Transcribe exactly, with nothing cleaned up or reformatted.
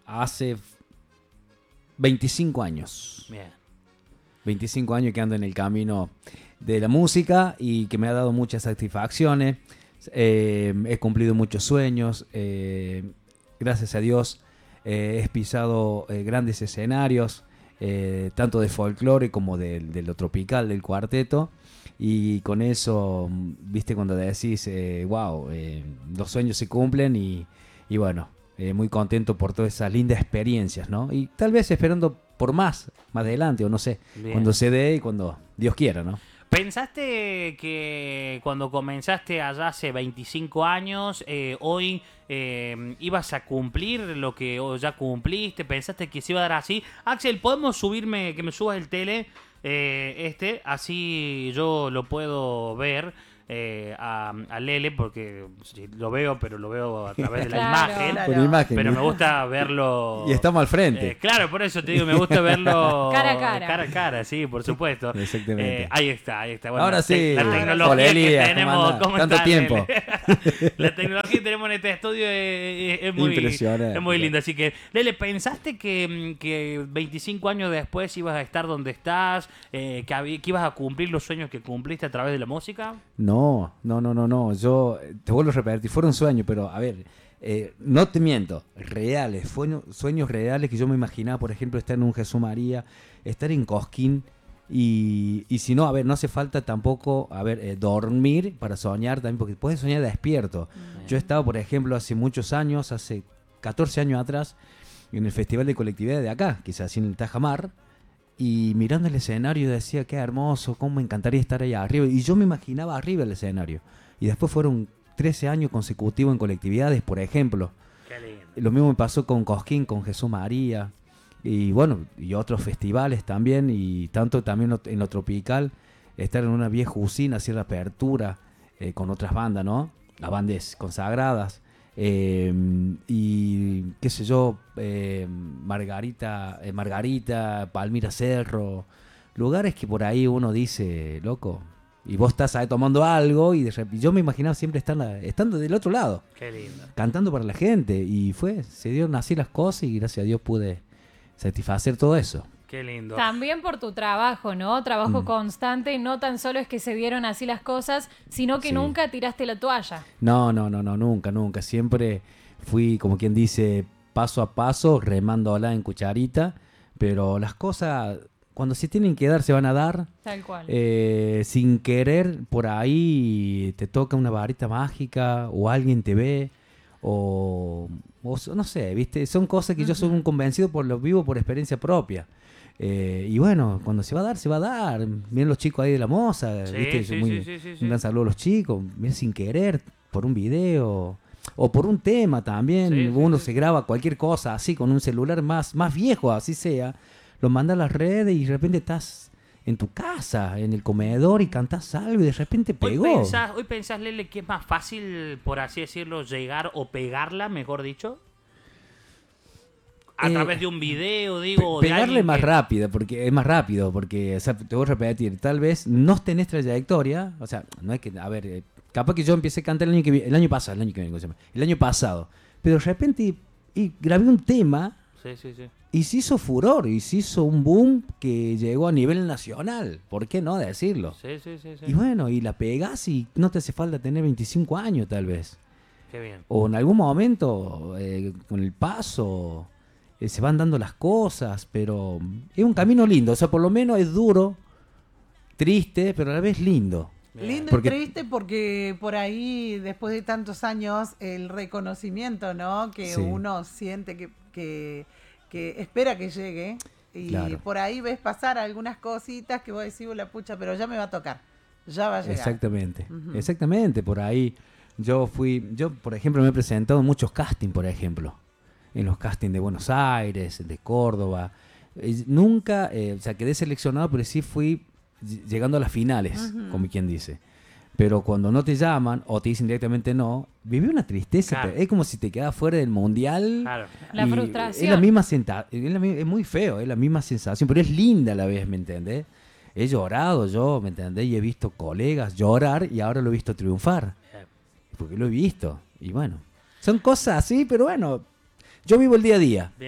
hace veinticinco años. Bien. veinticinco años que ando en el camino de la música y que me ha dado muchas satisfacciones. Eh, he cumplido muchos sueños. Eh, gracias a Dios eh, he pisado eh, grandes escenarios, eh, tanto de folclore como de, de lo tropical, del cuarteto. Y con eso, viste, cuando decís, eh, wow, eh, los sueños se cumplen y, y bueno, eh, muy contento por todas esas lindas experiencias, ¿no? Y tal vez esperando por más, más adelante, o no sé, Bien. cuando se dé y cuando Dios quiera, ¿no? ¿Pensaste que cuando comenzaste allá hace veinticinco años, eh, hoy eh, ibas a cumplir lo que ya cumpliste? ¿Pensaste que se iba a dar así? Axel, ¿podemos subirme, que me subas el tele eh, este? Así yo lo puedo ver. Eh, a, a Lele, porque sí, lo veo, pero lo veo a través de la Claro, imagen, claro. Por imagen. pero me gusta verlo. Y estamos al frente. Eh, claro, por eso te digo, me gusta verlo Cara a cara. cara a cara, sí, por supuesto. Exactamente. Eh, ahí está, ahí está. Bueno, Ahora la te- sí. La Ahora tecnología Hola, que Elías, tenemos, ¿cómo anda? ¿cómo Tanto estás, tiempo. Lele? La tecnología que tenemos en este estudio es, es muy, Impresionante. es muy linda. Así que, Lele, ¿pensaste que, que veinticinco años después ibas a estar donde estás? Eh, que, habí- que ibas a cumplir los sueños que cumpliste a través de la música? No, no, no, no, no. Yo eh, te vuelvo a repetir, fueron sueños, pero a ver, eh, no te miento, reales, fueron sueños reales que yo me imaginaba, por ejemplo, estar en un Jesús María, estar en Cosquín, y, y si no, a ver, no hace falta tampoco, a ver, eh, dormir para soñar también, porque puedes soñar despierto. Yo he estado, por ejemplo, hace muchos años, hace catorce años atrás, en el Festival de Colectividad de acá, que se hacía en el Tajamar, y mirando el escenario decía, qué hermoso, cómo me encantaría estar ahí arriba. Y yo me imaginaba arriba el escenario. Y después fueron trece años consecutivos en colectividades, por ejemplo. Qué lindo. Lo mismo me pasó con Cosquín, con Jesús María. Y bueno, y otros festivales también. Y tanto también lo- en lo tropical, estar en una vieja usina, hacer la apertura eh, con otras bandas, ¿no? Las bandas consagradas. Eh, y qué sé yo, eh, Margarita, eh, Margarita, Palmira Cerro, lugares que por ahí uno dice, loco, y vos estás ahí tomando algo y de repente, yo me imaginaba siempre estar, estando del otro lado, Qué lindo. cantando para la gente, y fue, se dieron así las cosas y gracias a Dios pude satisfacer todo eso. Qué lindo. También por tu trabajo, ¿no? Trabajo Mm. constante, no tan solo es que se dieron así las cosas, sino que Sí. nunca tiraste la toalla. No, no, no, no, nunca, nunca. Siempre fui, como quien dice, paso a paso, remándola en cucharita, pero las cosas, cuando se tienen que dar, se van a dar. Tal cual. Eh, sin querer, por ahí te toca una varita mágica, o alguien te ve, o, o no sé, ¿viste? Son cosas que yo soy un convencido por lo vivo, por experiencia propia. Eh, y bueno, cuando se va a dar, se va a dar. Miren los chicos ahí de la moza, Sí, ¿viste? sí, Muy- sí, sí, sí, sí. Un gran saludo a los chicos. Miren, sin querer, por un video o por un tema también. Sí, sí, Uno sí. se graba cualquier cosa así con un celular más, más viejo, así sea. Lo manda a las redes y de repente estás en tu casa, en el comedor, y cantás algo y de repente Hoy pegó. pensás, hoy pensás, Lele, que es más fácil, por así decirlo, llegar o pegarla, mejor dicho. A Eh, través de un video, Pe- digo. o de pegarle alguien más que- rápido, porque es más rápido, porque, o sea, te voy a repetir, tal vez no tenés trayectoria, o sea, no es que, a ver, eh, capaz que yo empecé a cantar el año que vi- el año pasado, el año que viene, ¿cómo se llama? El año pasado, pero de repente y grabé un tema Sí, sí, sí. y se hizo furor, y se hizo un boom que llegó a nivel nacional, ¿por qué no decirlo? Sí, sí, sí, sí. Y bueno, y la pegás y no te hace falta tener veinticinco años tal vez. Qué bien. O en algún momento, eh, con el paso, eh, se van dando las cosas, pero es un camino lindo. O sea, por lo menos es duro, triste, pero a la vez lindo. Bien. Lindo Porque- y triste porque por ahí, después de tantos años, el reconocimiento, ¿no? Que Sí. uno siente que, que, que espera que llegue. Y Claro. por ahí ves pasar algunas cositas que vos decís, "Uh, la pucha, pero ya me va a tocar. Ya va a llegar". Exactamente, Ujú. exactamente. Por ahí yo fui, yo por ejemplo me he presentado en muchos castings, por ejemplo. En los castings de Buenos Aires, de Córdoba. Eh, nunca, eh, o sea, quedé seleccionado, pero sí fui ll- llegando a las finales, Ujú. como quien dice. Pero cuando no te llaman o te dicen directamente no, viví una tristeza. Claro. pero es como si te quedas fuera del mundial. Claro. La y frustración. Es la misma senta- es, la mi- es muy feo, es la misma sensación, pero es linda a la vez, ¿me entendés? He llorado yo, ¿me entendés? Y he visto colegas llorar y ahora lo he visto triunfar. Bien. Porque lo he visto. Y bueno, son cosas así, pero bueno, yo vivo el día a día.